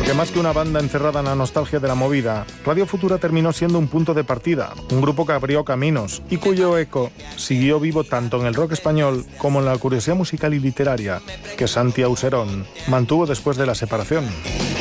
Porque más que una banda encerrada en la nostalgia de la movida, Radio Futura terminó siendo un punto de partida, un grupo que abrió caminos y cuyo eco siguió vivo tanto en el rock español como en la curiosidad musical y literaria que Santi Auserón mantuvo después de la separación.